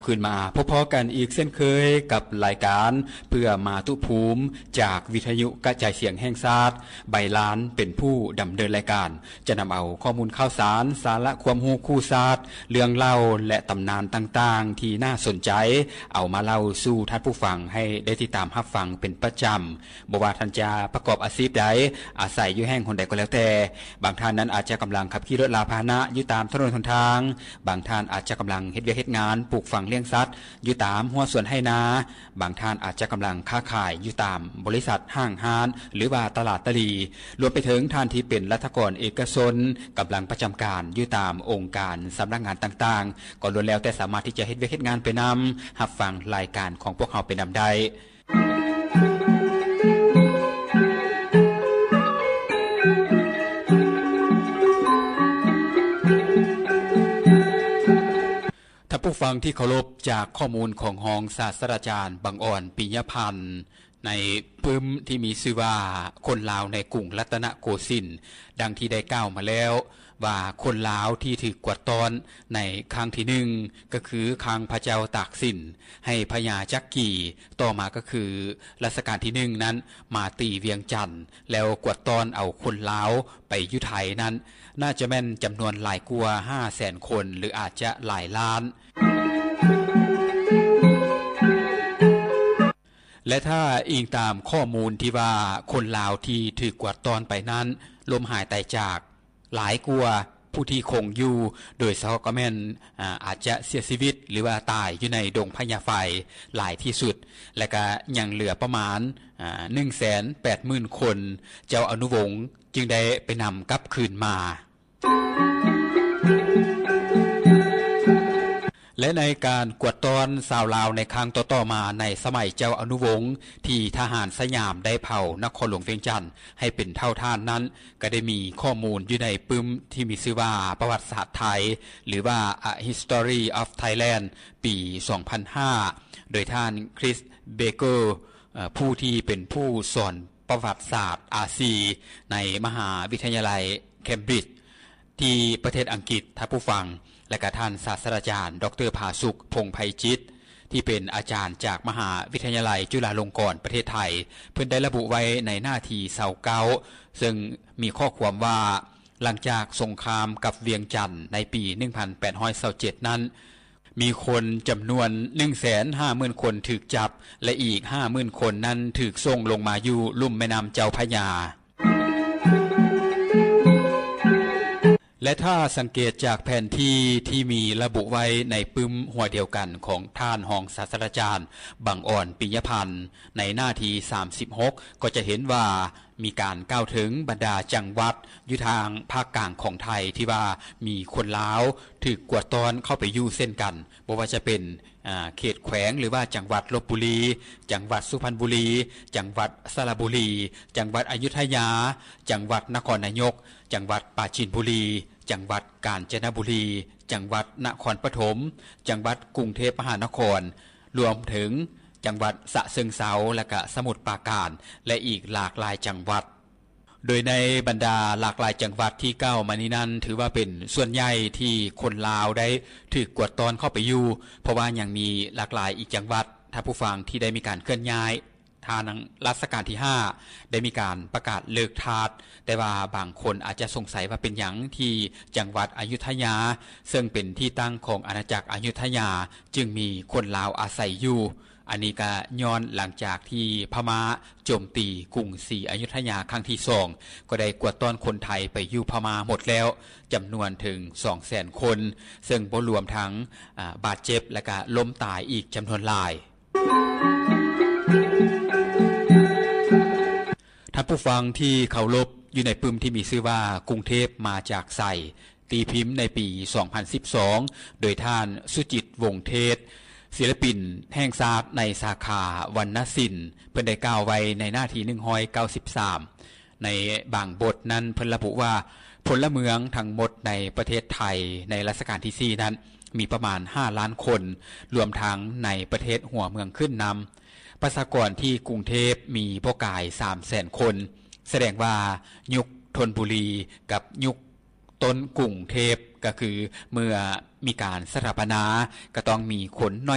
ขึ้นมาพอๆกันอีกเส้นเคยกับรายการเพื่อมาตุภูมิจากวิทยุกระจายเสียงแห่งชาติใบล้านเป็นผู้ดำเนินรายการจะนำเอาข้อมูลข่าวสารสาระความรู้คู่ศาสตร์เรื่องเล่าและตำนานต่างๆที่น่าสนใจเอามาเล่าสู่ท่านผู้ฟังให้ได้ติดตามรับฟังเป็นประจำบ่ว่าท่านจะประกอบอาชีพใดอาศัยอยู่แห่งหนใดก็แล้วแต่บางท่านนั้นอาจจะกำลังขับขี่รถลาพาหนะอยู่ตามถนนหนทางบางท่านอาจจะกำลังเฮ็ดเวียกเฮ็ดงานปลูกฝังเลี้ยงสัตว์อยู่ตามหัวสวนให้นาบางท่านอาจจะกำลังค้าขายอยู่ตามบริษัทห้างร้านหรือว่าตลาดตลีรวมไปถึงท่านที่เป็นรัฐกรเอกชนกำลังประจำการอยู่ตามองค์การสำนักงานต่างๆก็ล้วนแล้วแต่สามารถที่จะเฮ็ดเวียกเฮ็ดงานไปนำรับฟังรายการของพวกเราไปนำได้ท่านผู้ฟังที่เคารพจากข้อมูลของห้องศาสตราจารย์บังอ่อนปิยพันธ์ในปึ้มที่มีชื่อว่าคนลาวในกรุงรัตนโกสินทร์ดังที่ได้กล่าวมาแล้วว่าคนลาวที่ถูกกวาดต้อนในครั้งที่หนึ่งก็คือครั้งพระเจ้าตากสินให้พญาจักรีต่อมาก็คือรัชกาลที่หนึ่งนั้นมาตีเวียงจันทน์แล้วกวาดต้อนเอาคนลาวไปอยู่ไทยนั้นน่าจะแม่นจำนวนหลายกว่า 500,000 คนหรืออาจจะหลายล้านและถ้าอิงตามข้อมูลที่ว่าคนลาวที่ถูกกวาดต้อนไปนั้นล้มหายตายจากหลายกว่าผู้ที่คงอยู่โดยเฉพาะก็แม่นอาจจะเสียชีวิตหรือว่าตายอยู่ในดงพญาไฟหลายที่สุดและก็ยังเหลือประมาณ180,000 คนเจ้าอนุวงศ์จึงได้ไปนำกลับคืนมาและในการกวดต้อนชาวลาวในครั้งต่อๆมาในสมัยเจ้าอนุวงศ์ที่ทหารสยามได้เผานครหลวงเวียงจันทน์ให้เป็นเท่าทานนั้นก็ได้มีข้อมูลอยู่ในปึ้มที่มีชื่อว่าประวัติศาสตร์ไทยหรือว่า A History of Thailand ปี 2005 โดยท่านคริสเบเกอร์ผู้ที่เป็นผู้สอนประวัติศาสตร์อาซีในมหาวิทยาลัยเคมบริดจ์ที่ประเทศอังกฤษท่านผู้ฟังและก็ท่านศาสตราจารย์ดร.ภาสุขพงษ์ไพจิตรที่เป็นอาจารย์จากมหาวิทยาลัยจุฬาลงกรณ์ประเทศไทยเพิ่นได้ระบุไว้ในหน้าที่29ซึ่งมีข้อความว่าหลังจากสงครามกับเวียงจันทน์ในปี 1827 นั้นมีคนจำนวน 150,000 คนถูกจับและอีก 50,000 คนนั้นถูกส่งลงมาอยู่ลุ่มแม่น้ำเจ้าพระยาและถ้าสังเกตจากแผนที่ที่มีระบุไว้ในปึ้มหัวเดียวกันของท่านรองศาสตราจารย์บังอ่อนปิยพันธ์ในหน้าที่36ก็จะเห็นว่ามีการกล่าวถึงบรรดาจังหวัดอยู่ทางภาคกลางของไทยที่ว่ามีคนลาวถูกกวาดต้อนเข้าไปอยู่เส้นกันบ่ว่าจะเป็นเขตแขวงหรือว่าจังหวัดลพบุรีจังหวัดสุพรรณบุรีจังหวัดสระบุรีจังหวัดอยุธยาจังหวัดนครนายกจังหวัดปราจีนบุรีจังหวัดกาญจนบุรีจังหวัดนครปฐมจังหวัดกรุงเทพมหานครรวมถึงจังหวัดฉะเชิงเทราและก็สมุทรปราการและอีกหลากหลายจังหวัดโดยในบรรดาหลากหลายจังหวัดที่ก้าวมานี้นั้นถือว่าเป็นส่วนใหญ่ที่คนลาวได้ถูกกวาดต้อนเข้าไปอยู่เพราะว่ายังมีหลากหลายอีกจังหวัดถ้าผู้ฟังที่ได้มีการเคลื่อนย้ายทางรัชกาลที่5ได้มีการประกาศเลิกทาสแต่ว่าบางคนอาจจะสงสัยว่าเป็นหยังที่จังหวัดอยุธยาซึ่งเป็นที่ตั้งของอาณาจักรอยุธยาจึงมีคนลาวอาศัยอยู่อันนี้ก็ย้อนหลังจากที่พม่าโจมตีกรุงศรีอยุธยาครั้งที่2ก็ได้กวาดต้อนคนไทยไปอยู่พม่าหมดแล้วจำนวนถึง 200,000 คนซึ่งบ่รวมทั้งบาดเจ็บและก็ล้มตายอีกจำนวนหลายท่านผู้ฟังที่เคารพอยู่ในปึ้มที่มีชื่อว่ากรุงเทพมาจากไสตีพิมพ์ในปี 2012 โดยท่านสุจิตวงศ์เทศศิลปินแห่งชาติในสาขาวรรณศิลป์เพิ่นได้กล่าวไว้ในหน้าที่193ในบางบทนั้นเพิ่นระบุว่าพลเมืองทั้งหมดในประเทศไทยในรัชกาลที่4นั้นมีประมาณ5ล้านคนรวมทั้งในประเทศหัวเมืองขึ้นนำประชากรที่กรุงเทพมีบ่กาย 300,000 คนแสดงว่ายุคธนบุรีกับยุคต้นกรุงเทพก็คือเมื่อมีการสถาปนาก็ต้องมีคนน้อย